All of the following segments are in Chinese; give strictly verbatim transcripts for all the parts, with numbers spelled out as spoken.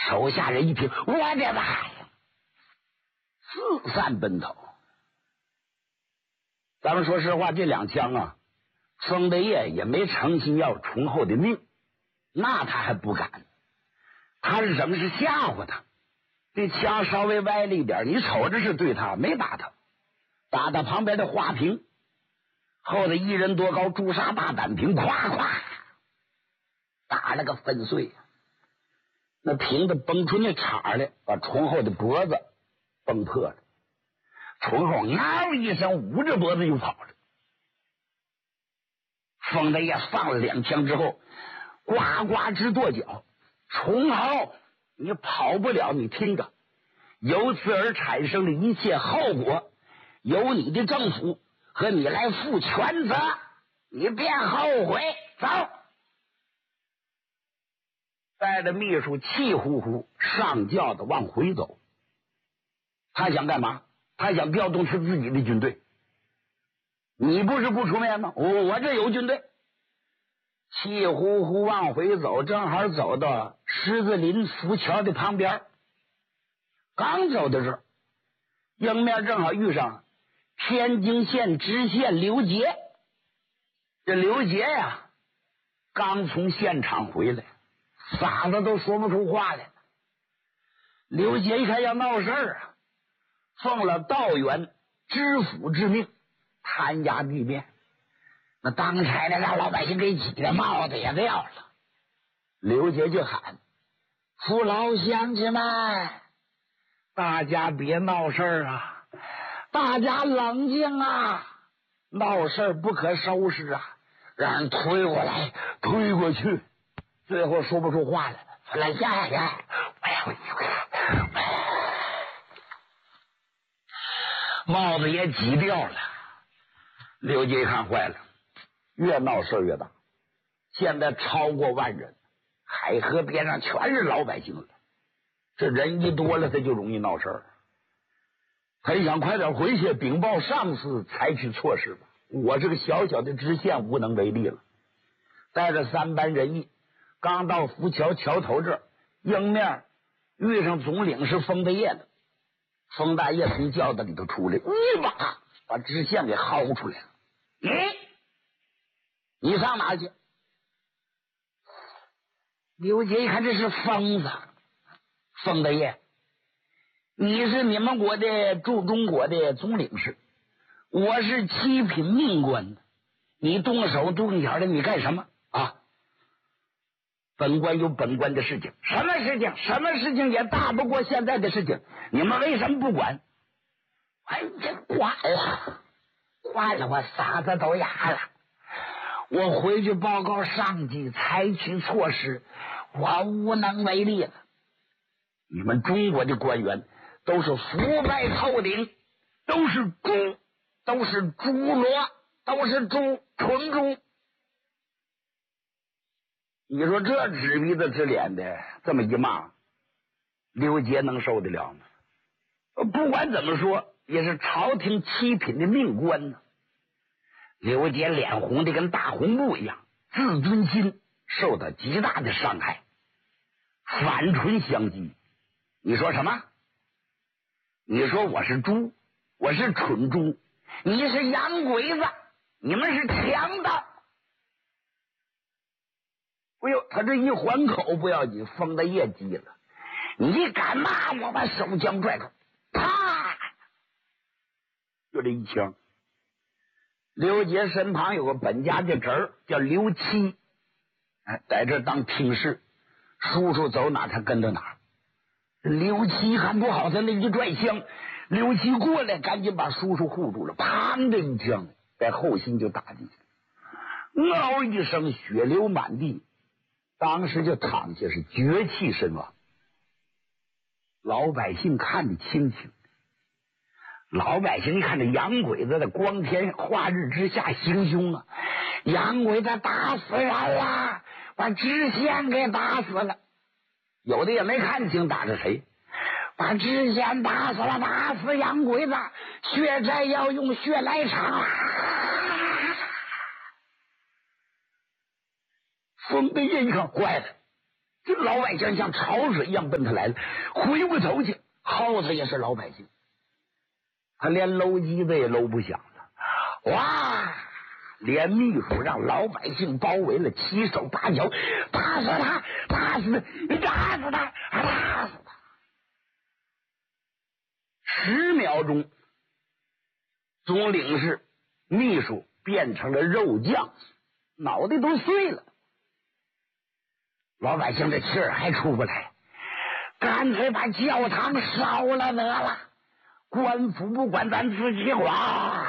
手下人一听，我的妈呀，四散奔逃。咱们说实话，这两枪啊，封德业也没诚心要崇厚的命，那他还不敢，他是什么？是吓唬他。这枪稍微歪了一点，你瞅着是对他，没打他，打他旁边的花瓶，后头一人多高朱砂大胆瓶，咵咵打了个粉碎。那瓶子崩出那茬来，把崇厚的脖子崩破了。崇厚嗷一声，捂着脖子就跑了。封德业放了两枪之后，呱呱直跺脚。崇厚，你跑不了，你听着，由此而产生的一切后果，由你的政府和你来负全责，你别后悔。走！带着秘书气呼呼上轿子往回走。他想干嘛？他想调动他自己的军队。你不是不出面吗？我我这有军队。气呼呼往回走，正好走到狮子林浮桥的旁边。刚走到这儿，迎面正好遇上天津县知县刘杰。这刘杰呀，刚从现场回来，嗓子都说不出话来了。刘杰一看要闹事儿啊，奉了道员知府之命，弹压地面。那当差的让老百姓给挤的帽子也掉了。刘杰就喊：“父老乡亲们，大家别闹事儿啊，大家冷静啊，闹事儿不可收拾啊，让人推过来推过去。”最后说不出话来了，来下下，帽子也挤掉了。刘杰一看坏了，越闹事越大，现在超过万人，海河边上全是老百姓了，这人一多了，他就容易闹事儿。他一想快点回去禀报上司，采取措施吧。我这个小小的知县无能为力了。带着三班人役，刚到浮桥桥头这儿，迎面遇上总领是封大业的。封大业从轿子里头出来，一把把知县给薅出来了。你你上哪去？刘杰一看这是疯子，封大业，你是你们国的驻中国的总领事，我是七品命官，你动手动脚的，你干什么啊？本官有本官的事情，什么事情？什么事情也大不过现在的事情，你们为什么不管？哎，这管了，管了，我嗓子都哑了。我回去报告上级，采取措施，我无能为力了。你们中国的官员都是腐败透顶，都是猪，都是猪猡，都是猪，纯猪。你说这指鼻子指脸的这么一骂，刘杰能受得了吗？不管怎么说，也是朝廷七品的命官呢。刘杰脸红的跟大红布一样，自尊心受到极大的伤害，反唇相讥。你说什么？你说我是猪，我是蠢猪，你是洋鬼子，你们是强盗。哎呦，他这一还口不要紧，封大业急了，你敢骂我，把手枪拽开，啪，就这一枪。刘杰身旁有个本家的侄儿叫刘七，哎，在这当听事，叔叔走哪他跟着哪。刘七看不好，他那一拽枪，刘七过来赶紧把叔叔护住了，砰的一枪在后心就打进去，嗷一声血流满地，当时就躺下是绝气身亡。老百姓看得清清，老百姓一看这洋鬼子的光天化日之下行凶啊，洋鬼子打死人了，把知县给打死了。有的也没看清打是谁，把知县打死了，打死洋鬼子，血债要用血来偿。封大业一看坏了， 这老百姓像潮水一样奔他来了，回过头去，后头也是老百姓，他连搂机子也搂不响了。哇！连秘书让老百姓包围了，七手八脚，打死他，打死他，打死他，打死他！十秒钟，总领事、秘书变成了肉酱，脑袋都碎了。老百姓这气儿还出不来，干脆把教堂烧了得了，官府不管咱自己花。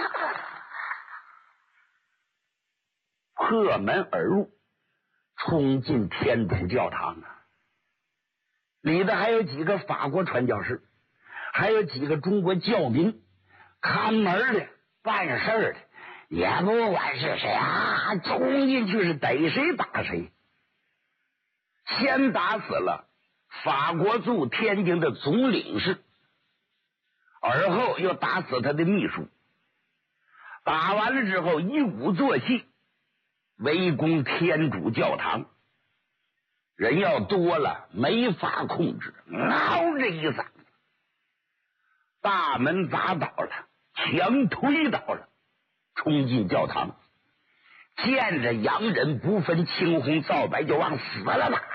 破门而入，冲进天主教堂啊！里头还有几个法国传教士，还有几个中国教民，看门的、办事的，也不管是谁啊，冲进去是逮谁打谁。先打死了法国驻天津的总领事，而后又打死他的秘书。打完了之后，一鼓作气围攻天主教堂，人要多了没法控制，嗷这一嗓子，大门砸倒了，墙推倒了，冲进教堂，见着洋人不分青红皂白就往死了打呀！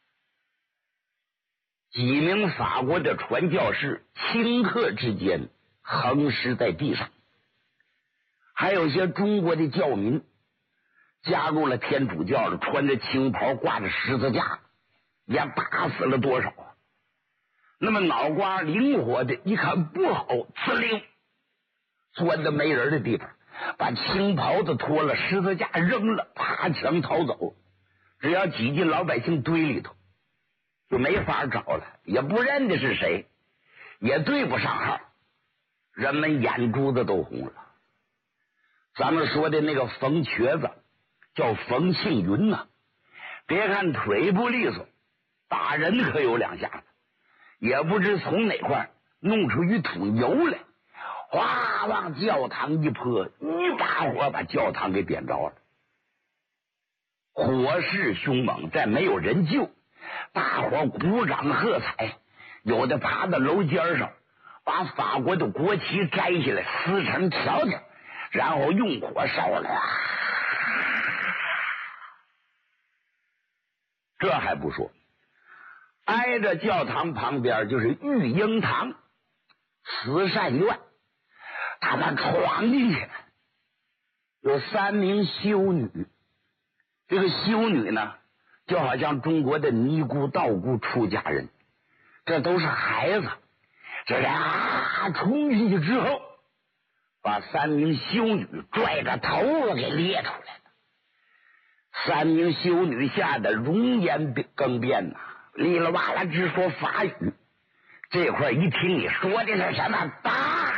几名法国的传教士顷刻之间横尸在地上，还有些中国的教民加入了天主教的，穿着青袍挂着十字架，也打死了多少啊！那么脑瓜灵活的一看不好，呲溜钻到没人的地方，把青袍子脱了，十字架扔了，爬墙逃走。只要挤进老百姓堆里头，就没法找了，也不认得是谁，也对不上号，人们眼珠子都红了。咱们说的那个冯瘸子叫冯庆云呐、啊，别看腿不利索，打人可有两下子，也不知从哪块弄出一桶油来，哗往教堂一泼，一把火把教堂给点着了。火势凶猛，但没有人救，大伙鼓掌喝彩，有的爬到楼尖上，把法国的国旗摘下来撕成条条，然后用火烧了。这还不说，挨着教堂旁边就是育婴堂慈善院，他们闯进去了，有三名修女。这个修女呢，就好像中国的尼姑、道姑、出家人，这都是孩子。这人啊冲进去之后，把三名修女拽着头发给咧出来了。三名修女吓得容颜更变呐、啊，哩啦哇啦直说法语。这块一听你说的是什么打，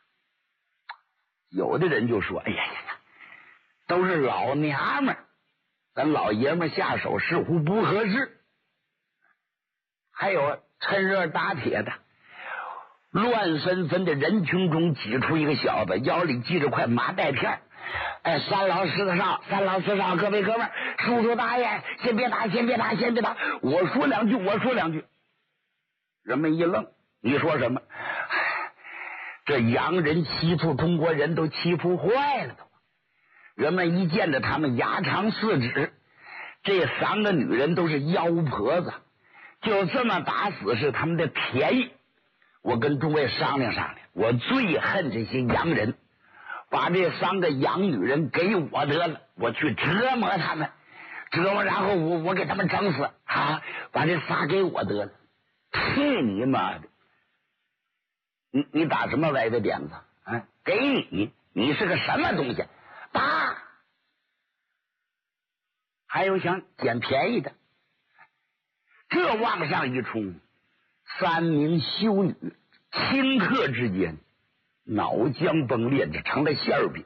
有的人就说：“哎呀呀呀，都是老娘们，咱老爷们下手似乎不合适。”还有趁热打铁的，乱纷纷的人群中挤出一个小子，腰里系着块麻袋片。哎，三老四少，三老四少，各位哥们儿，叔叔大爷，先别打，先别打，先别打，我说两句，我说两句。人们一愣，你说什么？这洋人欺负中国人都欺负坏了都。人们一见着他们牙长四指，这三个女人都是妖婆子，就这么打死是他们的便宜。我跟诸位商量商量，我最恨这些洋人，把这三个洋女人给我得了，我去折磨他们，折磨然后我我给他们整死啊！把这仨给我得了，去你妈的！你你打什么歪的点子啊？给你，你是个什么东西？打！还有想捡便宜的，这往上一冲，三名修女顷刻之间脑浆崩裂，这成了馅儿饼。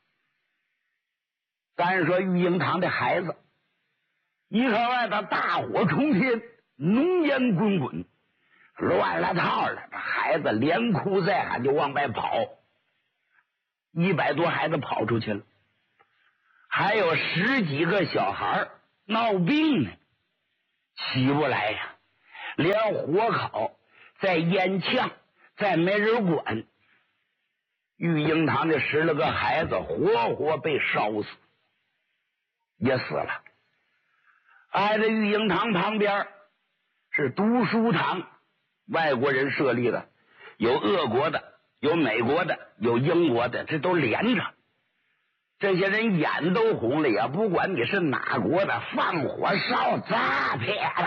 咱说育婴堂的孩子，一看外头大火冲天，浓烟滚滚，乱了套了，这孩子连哭带喊就往外跑，一百多孩子跑出去了，还有十几个小孩闹病呢， 起不来呀，连火烤在烟呛，再没人管。玉英堂这十来个孩子活活被烧死，也死了。挨着玉英堂旁边是读书堂，外国人设立的，有俄国的，有美国的，有英国的，这都连着。这些人眼都红了，也不管你是哪国的，放火烧炸撇了。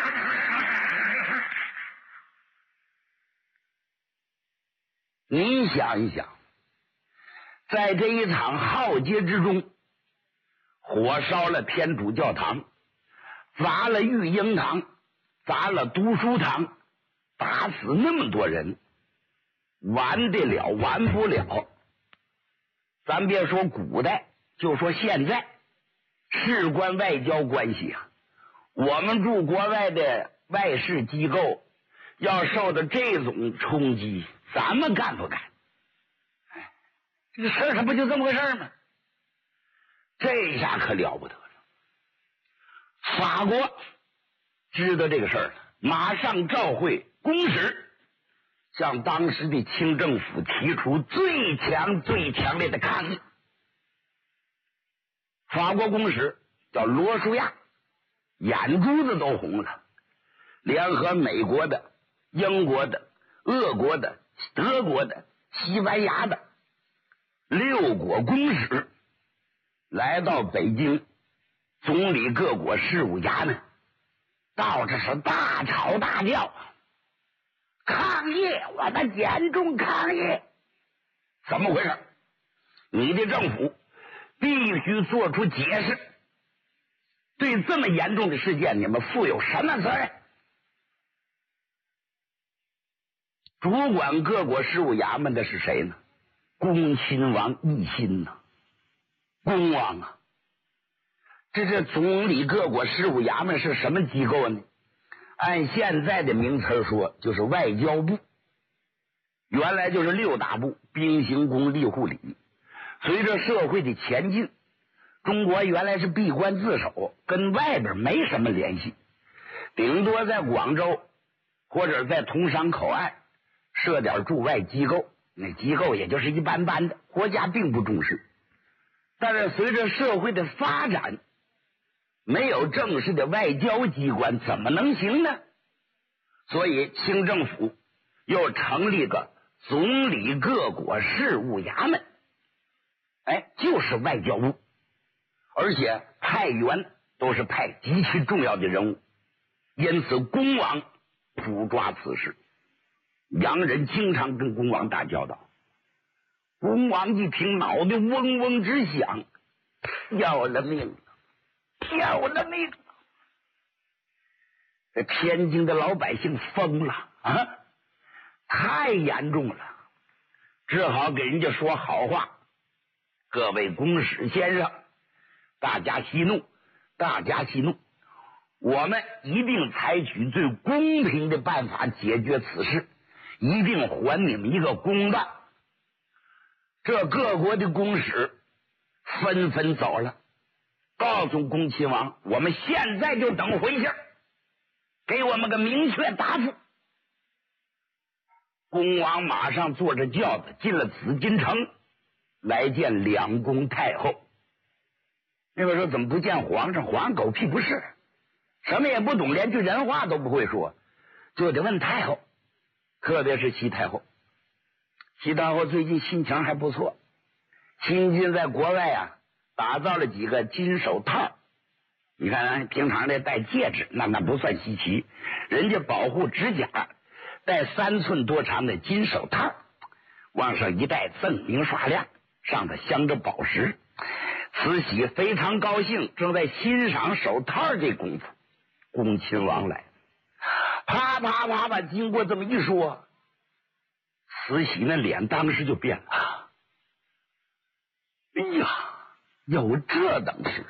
你想一想，在这一场浩劫之中，火烧了天主教堂，砸了育婴堂，砸了读书堂，打死那么多人，完得了完不了。咱别说古代，就说现在，事关外交关系啊。我们驻国外的外事机构要受到这种冲击，咱们干不干？哎，这个事儿它不就这么回事吗？这下可了不得了。法国知道这个事儿了，马上召会公使，向当时的清政府提出最强最强烈的抗议。法国公使叫罗舒亚，眼珠子都红了，联合美国的、英国的、俄国的、德国的、西班牙的六国公使来到北京总理各国事务衙门，到这是大吵大叫，抗议，我们严重抗议！怎么回事？你的政府必须做出解释，对这么严重的事件，你们负有什么责任？主管各国事务衙门的是谁呢？恭亲王奕欣呐，恭王啊！这是总理各国事务衙门是什么机构呢？按现在的名词说，就是外交部。原来就是六大部：兵、刑、工、吏、户、礼。随着社会的前进，中国原来是闭关自守，跟外边没什么联系，顶多在广州或者在通商口岸设点驻外机构，那机构也就是一般般的，国家并不重视。但是随着社会的发展，没有正式的外交机关怎么能行呢？所以清政府又成立个总理各国事务衙门，哎，就是外交部，而且派员都是派极其重要的人物，因此恭王捕抓此事。洋人经常跟恭王打交道，恭王一听脑袋嗡嗡直响，要了命了，要了命了！这天津的老百姓疯了啊，太严重了，只好给人家说好话。各位公使先生，大家息怒，大家息怒，我们一定采取最公平的办法解决此事，一定还你们一个公道。这各国的公使纷纷走了，告诉恭亲王，我们现在就等回信，给我们个明确答复。恭王马上坐着轿子进了紫禁城，来见两宫太后。那边说怎么不见皇上？皇上狗屁不是，什么也不懂，连句人话都不会说，就得问太后，特别是西太后。西太后最近心情还不错，新近在国外啊打造了几个金手套。你看平常的戴戒指，那那不算稀奇，人家保护指甲，戴三寸多长的金手套，往上一戴锃明刷亮，上头镶着宝石。慈禧非常高兴，正在欣赏手套这功夫，恭亲王来，啪啪啪啪，经过这么一说，慈禧那脸当时就变了。哎呀，有这等事，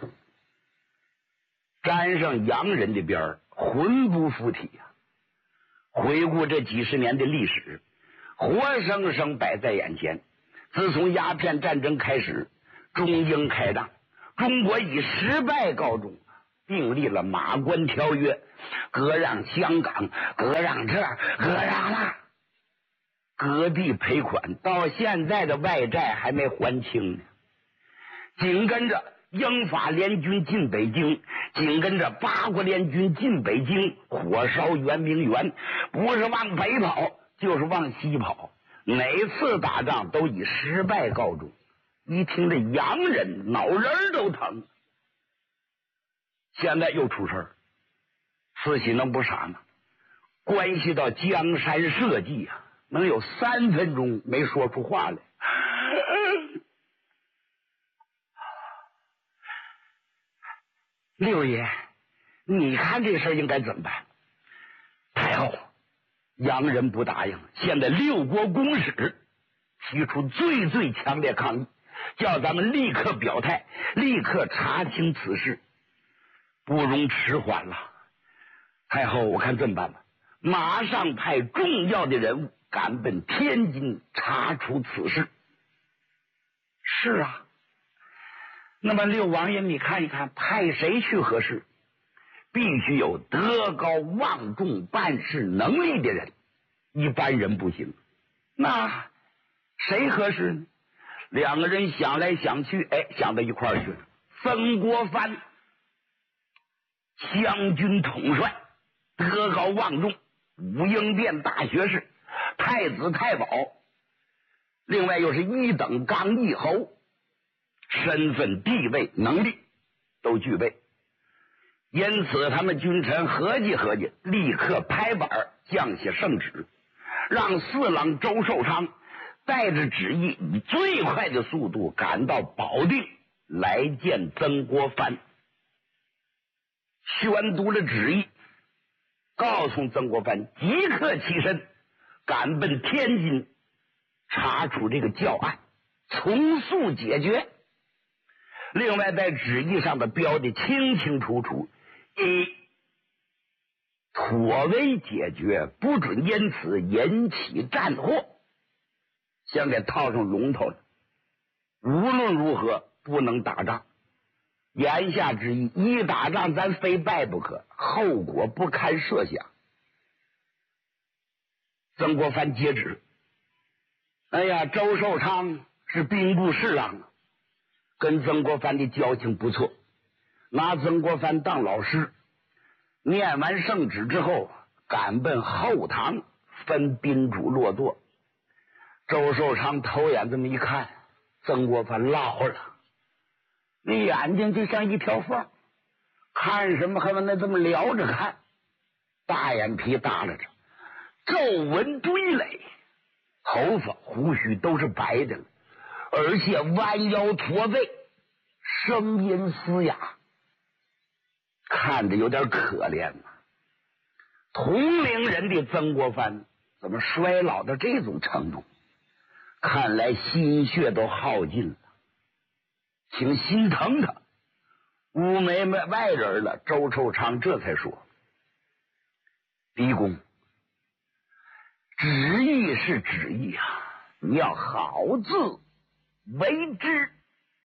沾上洋人的边儿，魂不附体呀、啊！回顾这几十年的历史，活生生摆在眼前。自从鸦片战争开始，中英开战，中国以失败告终。 订立了马关条约，割让香港，割让这儿，割让那，割地赔款，到现在的外债还没还清呢。紧跟着英法联军进北京，紧跟着八国联军进北京，火烧圆明园，不是往北跑就是往西跑，每次打仗都以失败告终。一听这洋人脑仁都疼。现在又出事儿，慈禧能不傻吗？关系到江山社稷啊，能有三分钟没说出话来。六爷，你看这事儿应该怎么办？太后，洋人不答应，现在六国公使提出最最强烈抗议，叫咱们立刻表态，立刻查清此事，不容迟缓了。太后，我看这么办吧，马上派重要的人物赶奔天津查处此事。是啊，那么六王爷你看一看，派谁去合适？必须有德高望重、办事能力的人，一般人不行。那谁合适呢？两个人想来想去，哎，想到一块儿去了。曾国藩，湘军统帅，德高望重，武英殿大学士，太子太保，另外又是一等刚毅侯，身份地位能力都具备。因此他们君臣合计合计，立刻拍板降下圣旨，让四郎周寿昌带着旨意以最快的速度赶到保定来见曾国藩，宣读了旨意，告诉曾国藩即刻起身赶奔天津查处这个教案，从速解决。另外在旨意上的标的清清楚楚，一，妥为解决，不准因此引起战祸，先给套上龙头了。无论如何不能打仗，言下之意，一打仗咱非败不可，后果不堪设想。曾国藩接旨，哎呀，周寿昌是兵部侍郎，跟曾国藩的交情不错，拿曾国藩当老师。念完圣旨之后，赶奔后堂分宾主落座。周寿昌头眼这么一看，曾国藩老了，你眼睛就像一条缝，看什么还不能这么撩着看，大眼皮耷拉着，皱纹堆垒，头发胡须都是白的了，而且弯腰驼背，声音嘶哑，看着有点可怜呐、啊。同龄人的曾国藩怎么衰老到这种程度？看来心血都耗尽了，挺心疼他。乌梅梅外人了，周寿昌这才说：“狄公，旨意是旨意啊，你要好自为之。”